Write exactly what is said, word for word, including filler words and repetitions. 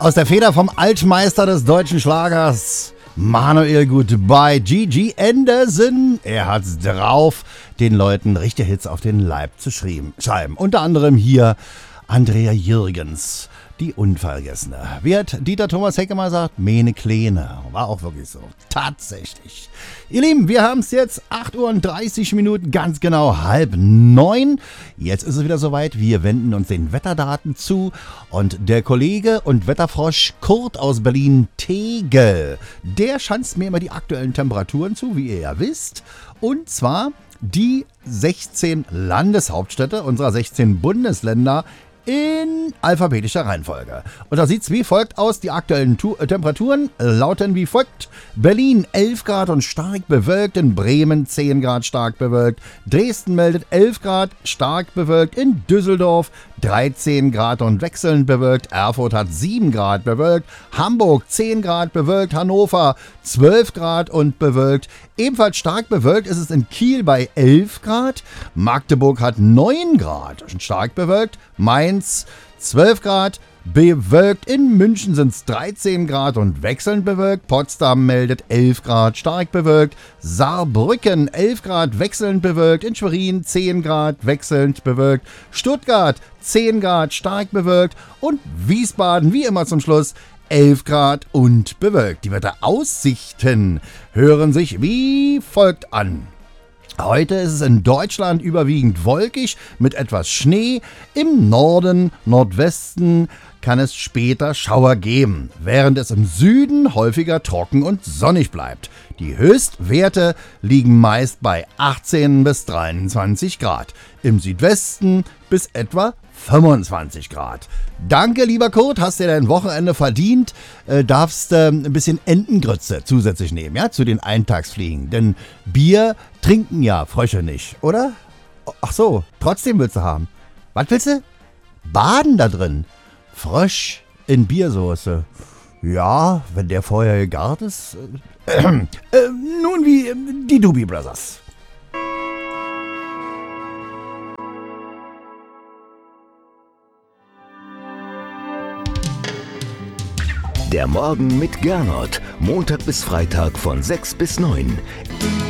Aus der Feder vom Altmeister des deutschen Schlagers, Manuel Goodbye, Gigi Anderson. Er hat's drauf, den Leuten richtige Hits auf den Leib zu schreiben. Unter anderem hier Andrea Jürgens, die Unvergessene. Wie hat Dieter Thomas Heck mal gesagt, meine Kleine. War auch wirklich so. Tatsächlich. Ihr Lieben, wir haben es jetzt acht Uhr und dreißig Minuten, ganz genau halb neun. Jetzt ist es wieder soweit. Wir wenden uns den Wetterdaten zu. Und der Kollege und Wetterfrosch Kurt aus Berlin-Tegel, der schanzt mir immer die aktuellen Temperaturen zu, wie ihr ja wisst. Und zwar die sechzehn Landeshauptstädte unserer sechzehn Bundesländer in alphabetischer Reihenfolge. Und da sieht es wie folgt aus. Die aktuellen tu- äh, Temperaturen lauten wie folgt. Berlin elf Grad und stark bewölkt. In Bremen zehn Grad stark bewölkt. Dresden meldet elf Grad stark bewölkt. In Düsseldorf dreizehn Grad und wechselnd bewölkt. Erfurt hat sieben Grad bewölkt. Hamburg zehn Grad bewölkt. Hannover zwölf Grad und bewölkt. Ebenfalls stark bewölkt ist es in Kiel bei elf Grad. Magdeburg hat neun Grad und stark bewölkt. Mainz zwölf Grad bewölkt. In München sind es dreizehn Grad und wechselnd bewölkt. Potsdam meldet elf Grad stark bewölkt. Saarbrücken elf Grad wechselnd bewölkt. In Schwerin zehn Grad wechselnd bewölkt. Stuttgart zehn Grad stark bewölkt. Und Wiesbaden wie immer zum Schluss elf Grad und bewölkt. Die Wetteraussichten hören sich wie folgt an. Heute ist es in Deutschland überwiegend wolkig mit etwas Schnee. Im Norden, Nordwesten kann es später Schauer geben, während es im Süden häufiger trocken und sonnig bleibt. Die Höchstwerte liegen meist bei achtzehn bis dreiundzwanzig Grad, im Südwesten bis etwa fünfundzwanzig Grad. Danke, lieber Kurt, hast dir dein Wochenende verdient. Äh, darfst äh, ein bisschen Entengrütze zusätzlich nehmen, ja, zu den Eintagsfliegen. Denn Bier trinken ja Frösche nicht, oder? Ach so, trotzdem willst du haben. Was willst du? Baden da drin. Frosch in Biersoße. Ja, wenn der vorher gegart ist. Äh, äh, äh, nun wie äh, die Doobie Brothers. Der Morgen mit Gernot. Montag bis Freitag von sechs bis neun.